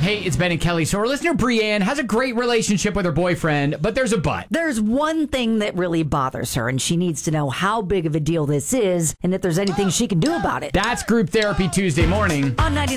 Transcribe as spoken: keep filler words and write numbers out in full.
Hey, it's Ben and Kelly. So our listener Brienne has a great relationship with her boyfriend, but there's a but. There's one thing that really bothers her, and she needs to know how big of a deal this is and if there's anything she can do about it. That's Group Therapy Tuesday morning On ninety